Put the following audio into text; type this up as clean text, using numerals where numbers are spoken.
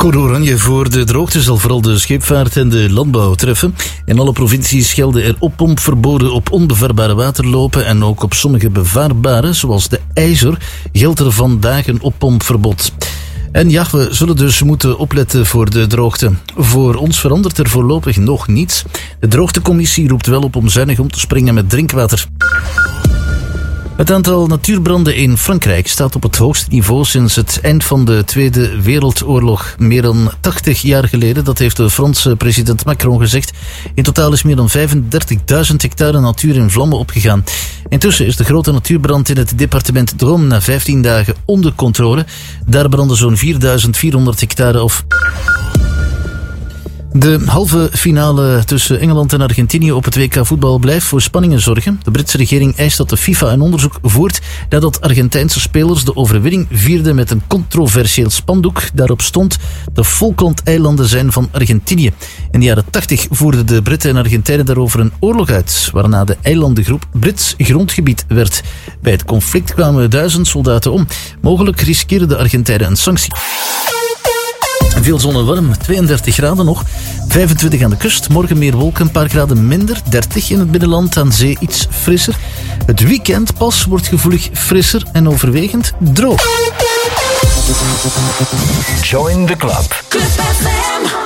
Code oranje voor de droogte zal vooral de scheepvaart en de landbouw treffen. In alle provincies gelden er oppompverboden op onbevaarbare waterlopen en ook op sommige bevaarbare, zoals de IJzer, geldt er vandaag een oppompverbod. En ja, we zullen dus moeten opletten voor de droogte. Voor ons verandert er voorlopig nog niets. De droogtecommissie roept wel op om zuinig om te springen met drinkwater. Het aantal natuurbranden in Frankrijk staat op het hoogste niveau sinds het eind van de Tweede Wereldoorlog. Meer dan 80 jaar geleden, dat heeft de Franse president Macron gezegd. In totaal is meer dan 35.000 hectare natuur in vlammen opgegaan. Intussen is de grote natuurbrand in het departement Drôme na 15 dagen onder controle. Daar brandden zo'n 4.400 hectare af. De halve finale tussen Engeland en Argentinië op het WK voetbal blijft voor spanningen zorgen. De Britse regering eist dat de FIFA een onderzoek voert nadat Argentijnse spelers de overwinning vierden met een controversieel spandoek. Daarop stond: de Falklandeilanden zijn van Argentinië. In de jaren 80 voerden de Britten en Argentijnen daarover een oorlog uit, waarna de eilandengroep Brits grondgebied werd. Bij het conflict kwamen 1000 soldaten om. Mogelijk riskeerden de Argentijnen een sanctie. Veel zon en warm, 32 graden nog, 25 aan de kust. Morgen meer wolken, een paar graden minder, 30 in het binnenland, aan zee iets frisser. Het weekend pas wordt gevoelig frisser en overwegend droog. Join the club. Club FM.